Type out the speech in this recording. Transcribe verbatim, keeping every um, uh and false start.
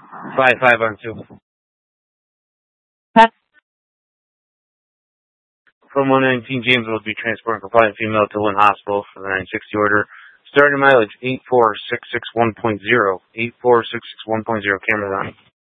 five five on two. From one nineteen, James will be transporting compliant female to Lynn Hospital for the nine sixty order. Starting mileage eight four six six one point zero. eight four six six one point zero. Cameras on.